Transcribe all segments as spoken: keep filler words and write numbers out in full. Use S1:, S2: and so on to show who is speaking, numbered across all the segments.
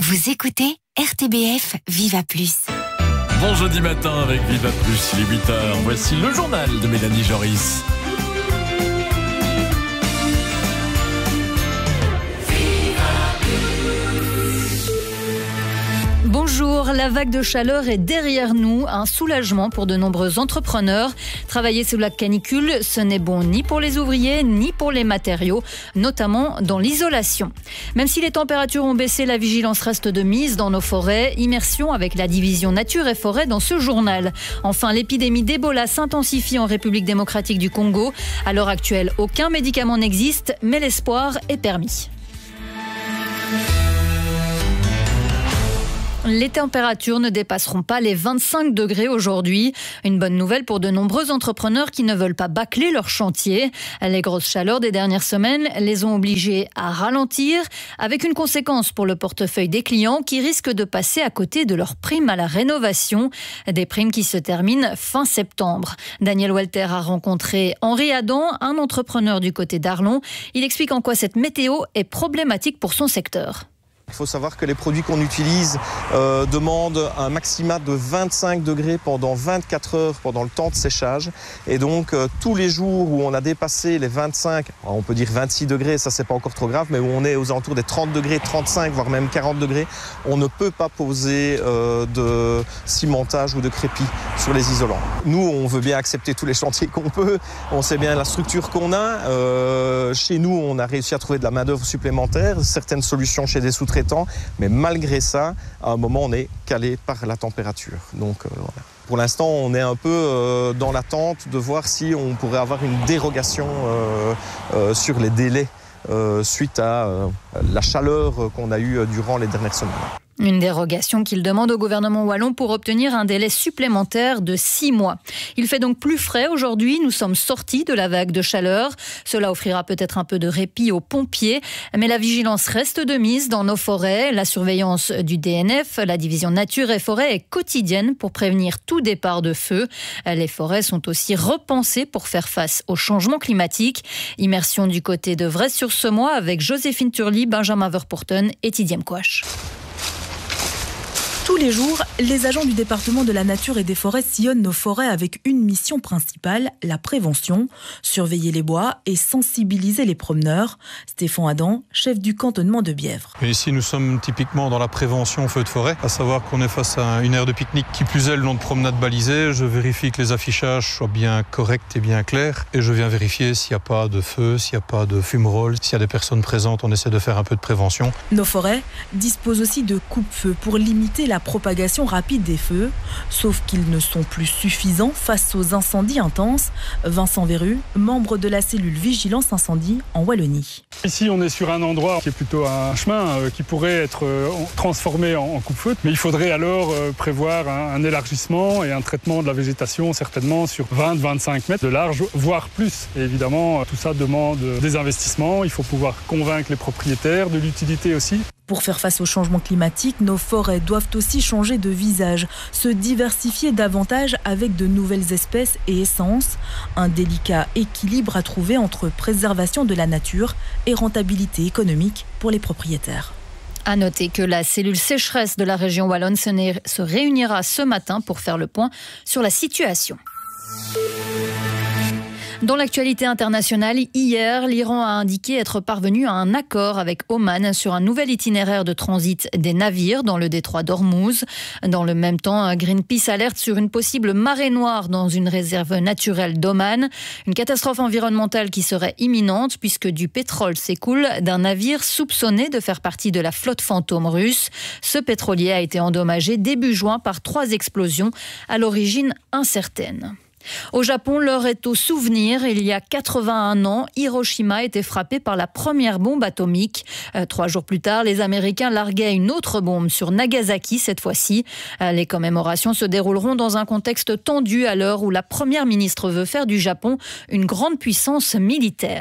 S1: Vous écoutez R T B F Viva Plus.
S2: Bon jeudi matin avec Viva Plus, il est huit heures. Voici le journal de Mélanie Joris.
S3: Bonjour, la vague de chaleur est derrière nous, un soulagement pour de nombreux entrepreneurs. Travailler sous la canicule, ce n'est bon ni pour les ouvriers, ni pour les matériaux, notamment dans l'isolation. Même si les températures ont baissé, la vigilance reste de mise dans nos forêts. Immersion avec la division Nature et Forêt dans ce journal. Enfin, l'épidémie d'Ebola s'intensifie en République démocratique du Congo. À l'heure actuelle, aucun médicament n'existe, mais l'espoir est permis. Les températures ne dépasseront pas les vingt-cinq degrés aujourd'hui. Une bonne nouvelle pour de nombreux entrepreneurs qui ne veulent pas bâcler leur chantier. Les grosses chaleurs des dernières semaines les ont obligés à ralentir, avec une conséquence pour le portefeuille des clients qui risquent de passer à côté de leurs primes à la rénovation. Des primes qui se terminent fin septembre. Daniel Walter a rencontré Henri Adam, un entrepreneur du côté d'Arlon. Il explique en quoi cette météo est problématique pour son secteur.
S4: Il faut savoir que les produits qu'on utilise euh, demandent un maximum de vingt-cinq degrés pendant vingt-quatre heures pendant le temps de séchage. Et donc euh, tous les jours où on a dépassé les vingt-cinq, on peut dire vingt-six degrés, ça c'est pas encore trop grave, mais où on est aux alentours des trente degrés, trente-cinq, voire même quarante degrés, on ne peut pas poser euh, de cimentage ou de crépi sur les isolants. Nous, on veut bien accepter tous les chantiers qu'on peut, on sait bien la structure qu'on a. Euh, chez nous, on a réussi à trouver de la main-d'œuvre supplémentaire, certaines solutions chez des sous-traitants. Mais malgré ça, à un moment, on est calé par la température. Donc euh, voilà. Pour l'instant, on est un peu euh, dans l'attente de voir si on pourrait avoir une dérogation euh, euh, sur les délais euh, suite à euh, la chaleur qu'on a eue durant les dernières semaines.
S3: Une dérogation qu'il demande au gouvernement wallon pour obtenir un délai supplémentaire de six mois. Il fait donc plus frais aujourd'hui. Nous sommes sortis de la vague de chaleur. Cela offrira peut-être un peu de répit aux pompiers. Mais la vigilance reste de mise dans nos forêts. La surveillance du D N F, la division Nature et Forêt, est quotidienne pour prévenir tout départ de feu. Les forêts sont aussi repensées pour faire face au changement climatique. Immersion du côté de Vresse-sur-Semois avec Joséphine Turly, Benjamin Verpoorten et Tidiem Kouach.
S5: Tous les jours, les agents du département de la nature et des forêts sillonnent nos forêts avec une mission principale, la prévention, surveiller les bois et sensibiliser les promeneurs. Stéphane Adam, chef du cantonnement de Bièvre.
S6: Et ici, nous sommes typiquement dans la prévention feu de forêt, à savoir qu'on est face à une aire de pique-nique qui plus est le long de promenade balisée. Je vérifie que les affichages soient bien corrects et bien clairs et je viens vérifier s'il n'y a pas de feu, s'il n'y a pas de fumerolles, s'il y a des personnes présentes, on essaie de faire un peu de prévention.
S5: Nos forêts disposent aussi de coupe-feu pour limiter la la propagation rapide des feux, sauf qu'ils ne sont plus suffisants face aux incendies intenses. Vincent Verru, membre de la cellule Vigilance Incendie en Wallonie.
S7: Ici, on est sur un endroit qui est plutôt un chemin qui pourrait être transformé en coupe-feu, mais il faudrait alors prévoir un élargissement et un traitement de la végétation certainement sur vingt à vingt-cinq mètres de large, voire plus. Et évidemment, tout ça demande des investissements. Il faut pouvoir convaincre les propriétaires de l'utilité aussi.
S5: Pour faire face au changement climatique, nos forêts doivent aussi changer de visage, se diversifier davantage avec de nouvelles espèces et essences. Un délicat équilibre à trouver entre préservation de la nature et rentabilité économique pour les propriétaires.
S3: À noter que la cellule sécheresse de la région wallonne se réunira ce matin pour faire le point sur la situation. Dans l'actualité internationale, hier, l'Iran a indiqué être parvenu à un accord avec Oman sur un nouvel itinéraire de transit des navires dans le détroit d'Ormuz. Dans le même temps, Greenpeace alerte sur une possible marée noire dans une réserve naturelle d'Oman. Une catastrophe environnementale qui serait imminente puisque du pétrole s'écoule d'un navire soupçonné de faire partie de la flotte fantôme russe. Ce pétrolier a été endommagé début juin par trois explosions à l'origine incertaine. Au Japon, l'heure est au souvenir. Il y a quatre-vingt-un ans, Hiroshima était frappée par la première bombe atomique. Euh, trois jours plus tard, les Américains larguaient une autre bombe sur Nagasaki cette fois-ci. Euh, les commémorations se dérouleront dans un contexte tendu à l'heure où la première ministre veut faire du Japon une grande puissance militaire.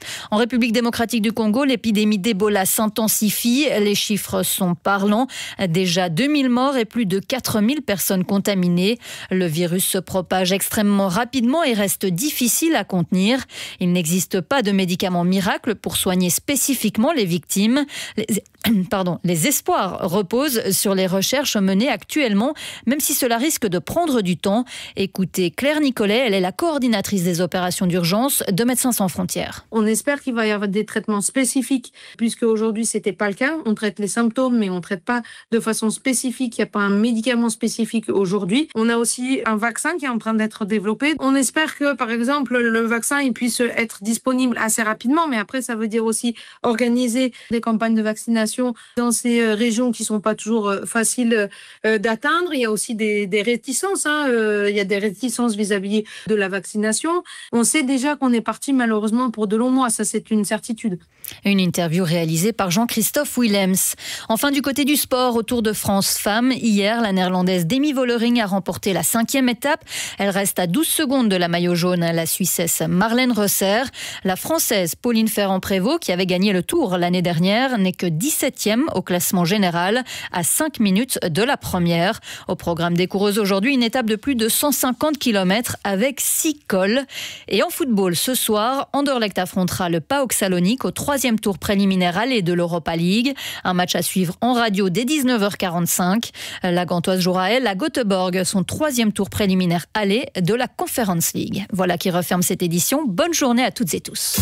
S3: En République démocratique du Congo, l'épidémie d'Ebola s'intensifie. Les chiffres sont parlants. Déjà deux mille morts et plus de quatre mille personnes contaminées. Le virus se propage extrêmement rapidement et reste difficile à contenir. Il n'existe pas de médicaments miracles pour soigner spécifiquement les victimes. Les, pardon, les espoirs reposent sur les recherches menées actuellement, même si cela risque de prendre du temps. Écoutez Claire Nicolet, elle est la coordinatrice des opérations d'urgence de Médecins sans frontières.
S8: On espère qu'il va y avoir des traitements spécifiques, puisque aujourd'hui c'était pas le cas. On traite les symptômes, mais on traite pas de façon spécifique. Il n'y a pas un médicament spécifique aujourd'hui. On a aussi un vaccin qui est en train d'être développé. On espère que, par exemple, le vaccin il puisse être disponible assez rapidement, mais après ça veut dire aussi organiser des campagnes de vaccination dans ces régions qui sont pas toujours faciles d'atteindre. Il y a aussi des, des réticences. Hein. Il y a des réticences vis-à-vis de la vaccination. On sait déjà qu'on est parti malheureusement pour de longs mois. Ça, c'est une certitude.
S3: Une interview réalisée par Jean-Christophe Willems. Enfin, du côté du sport, au Tour de France Femmes, hier, la néerlandaise Demi Vollering a remporté la cinquième étape. Elle reste à douze secondes de la maillot jaune, la Suissesse Marlène Rosser. La Française Pauline Ferrand-Prévot, qui avait gagné le Tour l'année dernière, n'est que dix-septième au classement général, à cinq minutes de la première. Au programme des coureuses aujourd'hui, une étape de plus de cent cinquante kilomètres avec six cols. Et en football, ce soir, Anderlecht affrontera le P A O K Salonique au troisième tour préliminaire aller de l'Europa League. Un match à suivre en radio dès dix-neuf heures quarante-cinq. La Gantoise jouera, elle, à Göteborg, son troisième tour préliminaire aller de la Conference League. Voilà qui referme cette édition. Bonne journée à toutes et tous.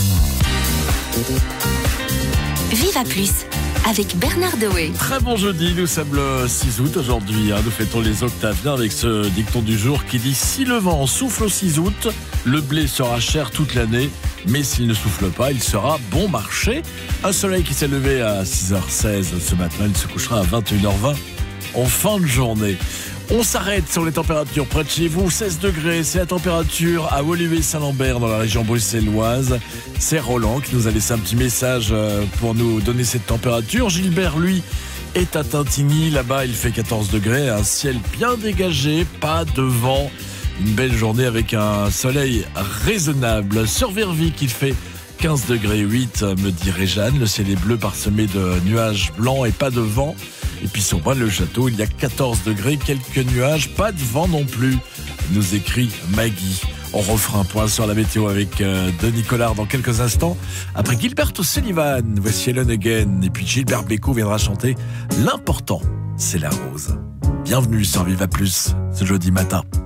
S1: Viva Plus avec Bernard Dewey.
S2: Très bon jeudi, nous sommes le six août aujourd'hui. Hein, nous fêtons les Octaviens avec ce dicton du jour qui dit « Si le vent souffle au six août, le blé sera cher toute l'année, mais s'il ne souffle pas, il sera bon marché. » Un soleil qui s'est levé à six heures seize ce matin, il se couchera à vingt et une heures vingt en fin de journée. On s'arrête sur les températures près de chez vous, seize degrés, c'est la température à Woluwe-Saint-Lambert dans la région bruxelloise. C'est Roland qui nous a laissé un petit message pour nous donner cette température. Gilbert, lui, est à Tintigny, là-bas il fait quatorze degrés, un ciel bien dégagé, pas de vent. Une belle journée avec un soleil raisonnable. Sur Verviers, il fait quinze degrés huit, me dit Réjeanne. Le ciel est bleu parsemé de nuages blancs et pas de vent. Et puis sur Braine-le-Château, il y a quatorze degrés, quelques nuages, pas de vent non plus, nous écrit Maggie. On refera un point sur la météo avec euh, Denis Collard dans quelques instants. Après Gilberto Sullivan, voici Helen Again. Et puis Gilbert Bécaud viendra chanter « L'important, c'est la rose ». Bienvenue sur Viva Plus, ce jeudi matin.